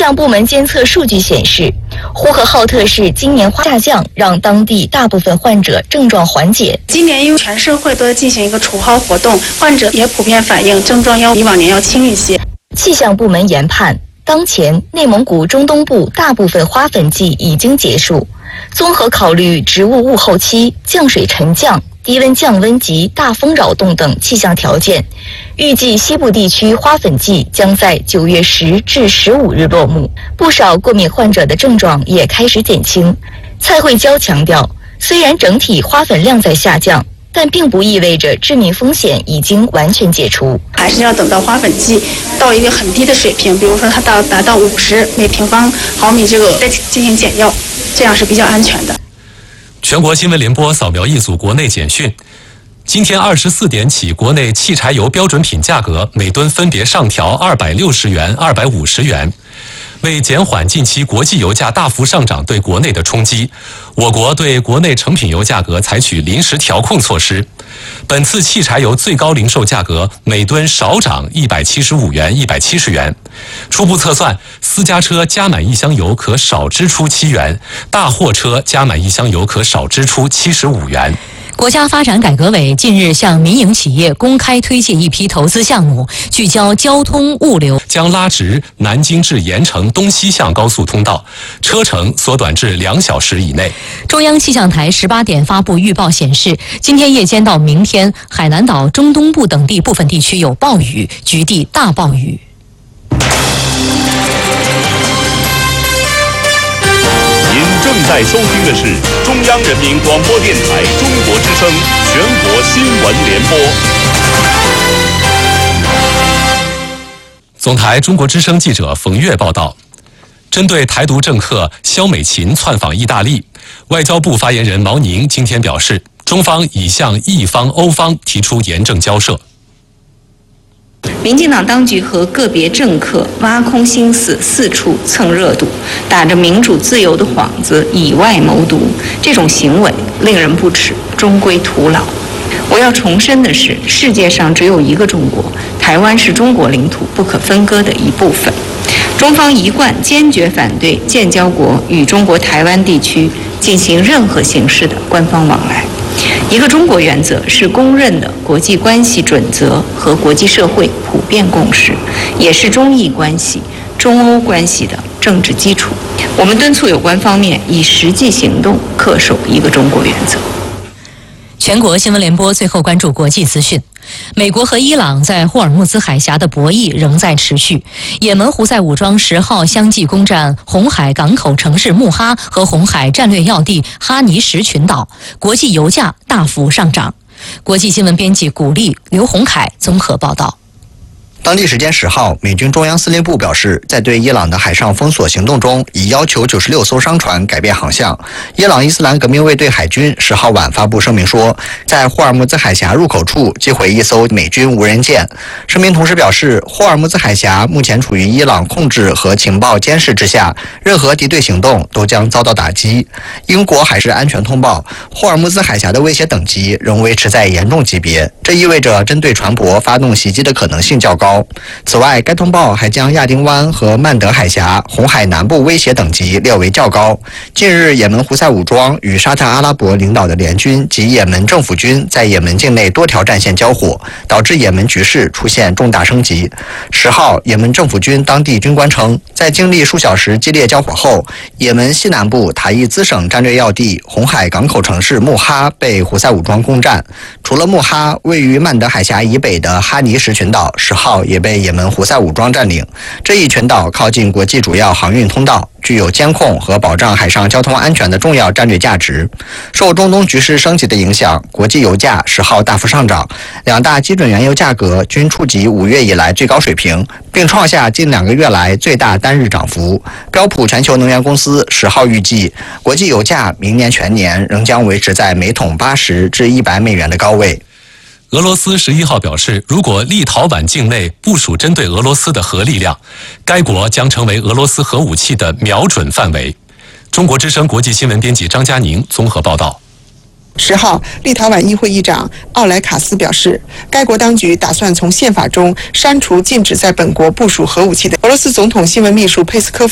象部门监测数据显示，呼和浩特市今年下降，让当地大部分患者症状缓解。 今年因为全社会都在进行一个除蒿活动，患者也普遍反映症状要比往年要轻一些。 气象部门研判，当前内蒙古中东部大部分花粉季已经结束，综合考虑植物物候期、降水沉降、低温降温及大风扰动等气象条件，预计西部地区花粉季将在9月10至15日落幕。不少过敏患者的症状也开始减轻。蔡慧娇强调，虽然整体花粉量在下降，但并不意味着致命风险已经完全解除， 还是要等到花粉季到一个很低的水平，比如说它达到50每平方毫米这个再进行减药，这样是比较安全的。 全国新闻联播扫描一组国内简讯。今天24点起，国内汽柴油标准品价格每吨分别上调260元、250元。为减缓近期国际油价大幅上涨对国内的冲击，我国对国内成品油价格采取临时调控措施。本次汽柴油最高零售价格每吨少涨175元、170元。初步测算，私家车加满1箱油可少支出7元，大货车加满1箱油可少支出75元。 国家发展改革委近日向民营企业公开推介一批投资项目，聚焦交通物流， 将拉直南京至盐城东西向高速通道，车程缩短至2小时以内。 中央气象台18点发布预报显示，今天夜间到明天，海南岛中东部等地部分地区有暴雨，局地大暴雨。 您正在收听的是中央人民广播电台中国之声全国新闻联播。 总台中国之声记者冯月报道，针对台独政客肖美琴窜访意大利，外交部发言人毛宁今天表示，中方已向意方、欧方提出严正交涉。 民进党当局和个别政客挖空心思四处蹭热度，打着民主自由的幌子以外谋独，这种行为令人不齿，终归徒劳。我要重申的是，世界上只有一个中国，台湾是中国领土不可分割的一部分。中方一贯坚决反对建交国与中国台湾地区进行任何形式的官方往来。一个中国原则是公认的国际关系准则和国际社会普遍共识，也是中意关系、中欧关系的政治基础。我们敦促有关方面以实际行动恪守一个中国原则。 全国新闻联播最后关注国际资讯。美国和伊朗在霍尔木兹海峡的博弈仍在持续。也门胡塞武装10号相继攻占红海港口城市穆哈和红海战略要地哈尼什群岛，国际油价大幅上涨。国际新闻编辑古丽、刘洪凯综合报道。 当地时间10号，美军中央司令部表示，在对伊朗的海上封锁行动中，已要求96艘商船改变航向。伊朗伊斯兰革命卫队海军10号晚发布声明说，在霍尔木兹海峡入口处击毁一艘美军无人舰。声明同时表示，霍尔木兹海峡目前处于伊朗控制和情报监视之下，任何敌对行动都将遭到打击。英国海事安全通报，霍尔木兹海峡的威胁等级仍维持在严重级别，这意味着针对船舶发动袭击的可能性较高。此外，该通报还将亚丁湾和曼德海峡、红海南部威胁等级列为较高。近日，也门胡塞武装与沙特阿拉伯领导的联军及也门政府军在也门境内多条战线交火，导致也门局势出现重大升级。10号，也门政府军当地军官称，在经历数小时激烈交火后，也门西南部塔伊兹省战略要地红海港口城市穆哈被胡塞武装攻占。除了穆哈，位于曼德海峡以北的哈尼什群岛10号也被也门胡塞武装占领。这一群岛靠近国际主要航运通道，具有监控和保障海上交通安全的重要战略价值。受中东局势升级的影响，国际油价10号大幅上涨，两大基准原油价格均触及5月以来最高水平，并创下近2个月来最大单日涨幅。标普全球能源公司10号预计，国际油价明年全年仍将维持在每桶80至100美元的高位。 俄罗斯11号表示，如果立陶宛境内部署针对俄罗斯的核力量，该国将成为俄罗斯核武器的瞄准范围。中国之声国际新闻编辑张佳宁综合报道。 10号，立陶宛议会议长奥莱卡斯表示，该国当局打算从宪法中删除禁止在本国部署核武器的。俄罗斯总统新闻秘书佩斯科夫